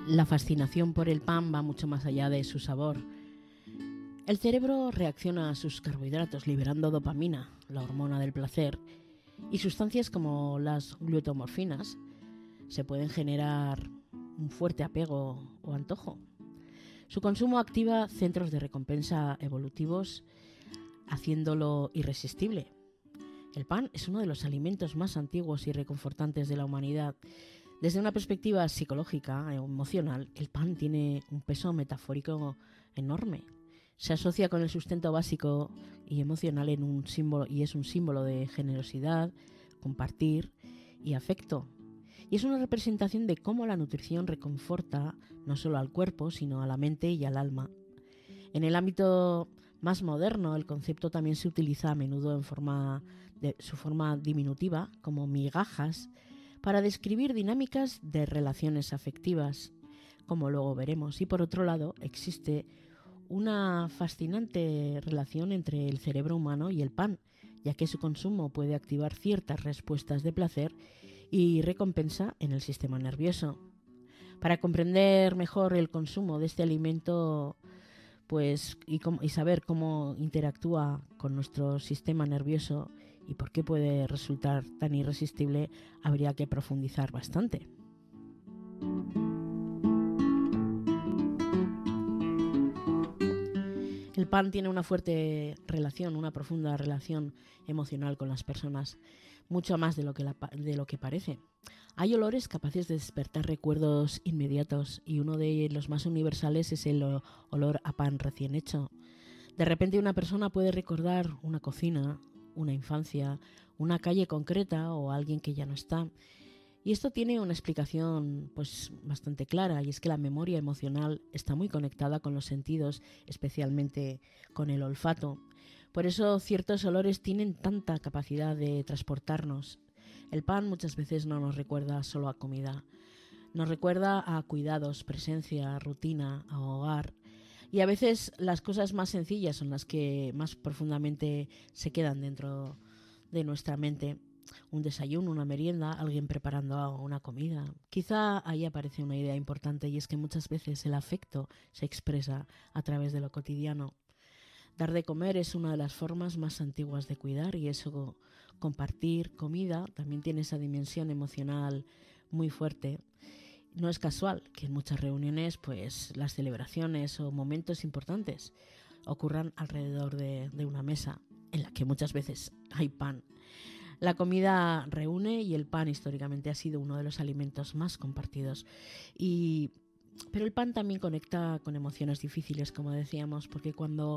La fascinación por el pan va mucho más allá de su sabor. El cerebro reacciona a sus carbohidratos liberando dopamina, la hormona del placer, y sustancias como las glutamorfinas se pueden generar un fuerte apego o antojo. Su consumo activa centros de recompensa evolutivos, haciéndolo irresistible. El pan es uno de los alimentos más antiguos y reconfortantes de la humanidad. Desde una perspectiva psicológica e emocional, el pan tiene un peso metafórico enorme. Se asocia con el sustento básico y emocional en un símbolo, y es un símbolo de generosidad, compartir y afecto. Y es una representación de cómo la nutrición reconforta no solo al cuerpo, sino a la mente y al alma. En el ámbito más moderno, el concepto también se utiliza a menudo en su forma diminutiva, como migajas, para describir dinámicas de relaciones afectivas, como luego veremos. Y por otro lado, existe una fascinante relación entre el cerebro humano y el pan, ya que su consumo puede activar ciertas respuestas de placer y recompensa en el sistema nervioso. Para comprender mejor el consumo de este alimento, y saber cómo interactúa con nuestro sistema nervioso y por qué puede resultar tan irresistible, habría que profundizar bastante. El pan tiene una fuerte relación, una profunda relación emocional con las personas, mucho más de lo que parece. Hay olores capaces de despertar recuerdos inmediatos y uno de los más universales es el olor a pan recién hecho. De repente una persona puede recordar una cocina, una infancia, una calle concreta o alguien que ya no está. Y esto tiene una explicación bastante clara, y es que la memoria emocional está muy conectada con los sentidos, especialmente con el olfato. Por eso ciertos olores tienen tanta capacidad de transportarnos. El pan muchas veces no nos recuerda solo a comida, nos recuerda a cuidados, presencia, rutina, a hogar. Y a veces las cosas más sencillas son las que más profundamente se quedan dentro de nuestra mente. Un desayuno, una merienda, alguien preparando una comida. Quizá ahí aparece una idea importante, y es que muchas veces el afecto se expresa a través de lo cotidiano. Dar de comer es una de las formas más antiguas de cuidar, y eso, compartir comida, también tiene esa dimensión emocional muy fuerte. No es casual que en muchas reuniones las celebraciones o momentos importantes ocurran alrededor de una mesa en la que muchas veces hay pan. La comida reúne, y el pan históricamente ha sido uno de los alimentos más compartidos. Pero el pan también conecta con emociones difíciles, como decíamos, porque cuando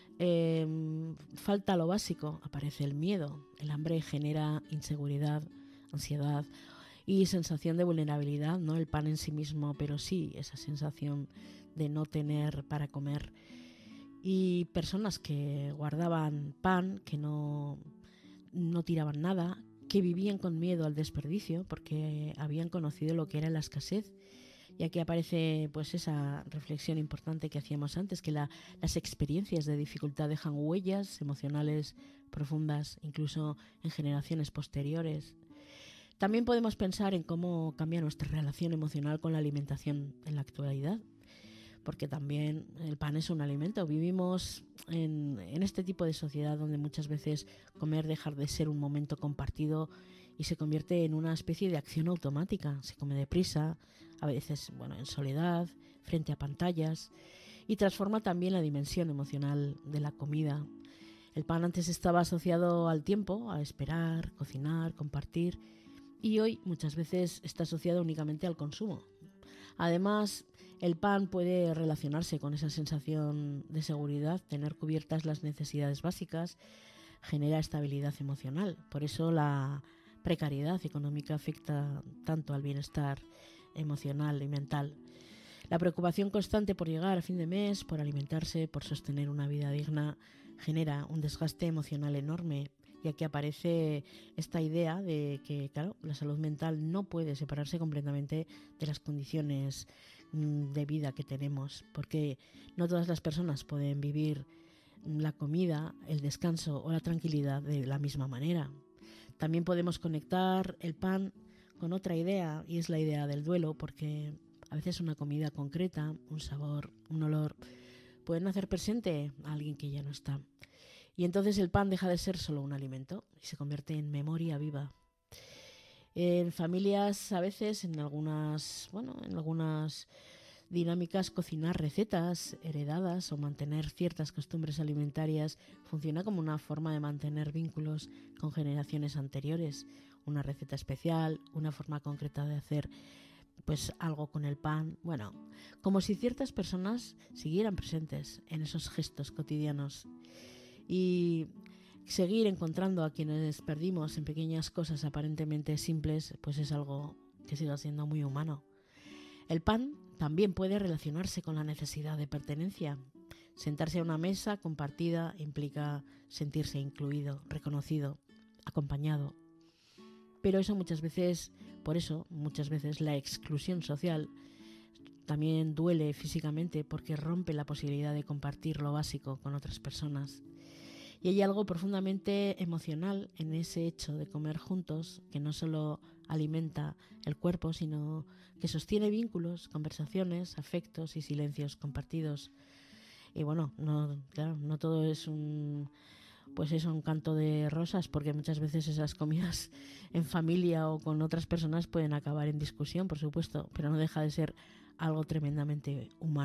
falta lo básico aparece el miedo. El hambre genera inseguridad, ansiedad y sensación de vulnerabilidad, no el pan en sí mismo, pero sí esa sensación de no tener para comer. Y personas que guardaban pan, que no tiraban nada, que vivían con miedo al desperdicio porque habían conocido lo que era la escasez. Y aquí aparece esa reflexión importante que hacíamos antes, que las experiencias de dificultad dejan huellas emocionales profundas, incluso en generaciones posteriores. También podemos pensar en cómo cambia nuestra relación emocional con la alimentación en la actualidad, porque también el pan es un alimento. Vivimos en este tipo de sociedad donde muchas veces comer deja de ser un momento compartido y se convierte en una especie de acción automática. Se come deprisa, a veces en soledad, frente a pantallas, y transforma también la dimensión emocional de la comida. El pan antes estaba asociado al tiempo, a esperar, cocinar, compartir, y hoy muchas veces está asociado únicamente al consumo. Además, el pan puede relacionarse con esa sensación de seguridad, tener cubiertas las necesidades básicas, genera estabilidad emocional. Por eso la precariedad económica afecta tanto al bienestar emocional y mental. La preocupación constante por llegar a fin de mes, por alimentarse, por sostener una vida digna, genera un desgaste emocional enorme. Y aquí aparece esta idea de que, claro, la salud mental no puede separarse completamente de las condiciones de vida que tenemos, porque no todas las personas pueden vivir la comida, el descanso o la tranquilidad de la misma manera. También podemos conectar el pan con otra idea, y es la idea del duelo, porque A veces una comida concreta, un sabor, un olor, pueden hacer presente a alguien que ya no está. Y entonces el pan deja de ser solo un alimento y se convierte en memoria viva. En familias, a veces, en algunas dinámicas, cocinar recetas heredadas o mantener ciertas costumbres alimentarias funciona como una forma de mantener vínculos con generaciones anteriores. Una receta especial, una forma concreta de hacer pues algo con el pan, bueno, como si ciertas personas siguieran presentes en esos gestos cotidianos. Y seguir encontrando a quienes perdimos en pequeñas cosas aparentemente simples, pues es algo que sigue siendo muy humano. El pan también puede relacionarse con la necesidad de pertenencia. Sentarse a una mesa compartida implica sentirse incluido, reconocido, acompañado. Pero por eso muchas veces la exclusión social también duele físicamente porque rompe la posibilidad de compartir lo básico con otras personas. Y hay algo profundamente emocional en ese hecho de comer juntos que no solo alimenta el cuerpo, sino que sostiene vínculos, conversaciones, afectos y silencios compartidos. Y bueno, no todo es un canto de rosas, porque muchas veces esas comidas en familia o con otras personas pueden acabar en discusión, por supuesto, pero no deja de ser algo tremendamente humano.